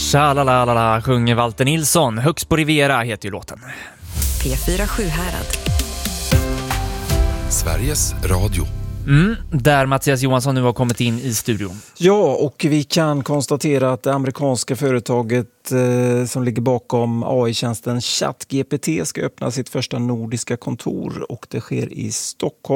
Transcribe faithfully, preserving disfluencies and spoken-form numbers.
Tja-la-la-la-la, sjunger Walter Nilsson. Högst på Riviera heter ju låten. P fyra Sjuhärad. Sveriges Radio. Mm, där Mattias Johansson nu har kommit in i studion. Ja, och vi kan konstatera att det amerikanska företaget eh, som ligger bakom A I-tjänsten ChatGPT ska öppna sitt första nordiska kontor, och det sker i Stockholm.